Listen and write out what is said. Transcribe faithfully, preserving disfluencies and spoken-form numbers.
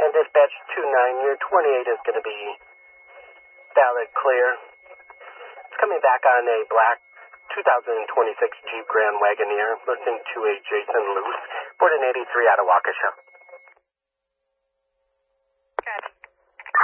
And dispatch two nine, your twenty-eight is going to be valid clear. It's coming back on a black two thousand twenty-six Jeep Grand Wagoneer, listening to a Jason Luce, Ford eighty-three out of Waukesha.